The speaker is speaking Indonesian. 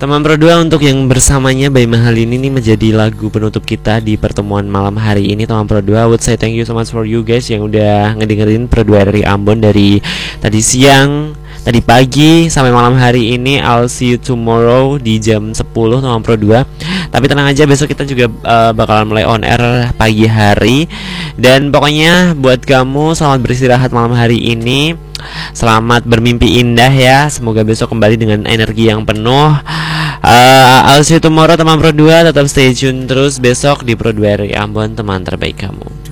Teman Pro 2, untuk yang bersamanya by Mahal ini nih menjadi lagu penutup kita di pertemuan malam hari ini. Teman Pro 2, I would say thank you so much for you guys yang udah ngedengerin Pro 2 dari Ambon dari tadi siang, tadi pagi sampai malam hari ini. I'll see you tomorrow di jam 10 teman Pro 2. Tapi tenang aja, besok kita juga bakalan mulai on air pagi hari. Dan pokoknya buat kamu, selamat beristirahat malam hari ini. Selamat bermimpi indah ya. Semoga besok kembali dengan energi yang penuh. I'll see you tomorrow teman Pro 2. Tetap stay tune terus besok di Pro 2 dari Ambon, teman terbaik kamu.